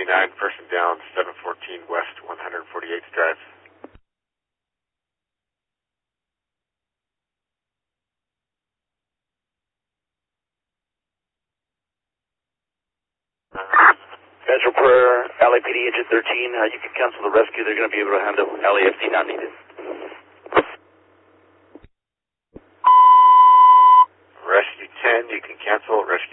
person down, 714 West 148th Drive. Central Prayer, LAPD Engine 13, you can cancel the rescue. They're going to be able to handle LAFD not needed. Rescue 10, you can cancel. Rescue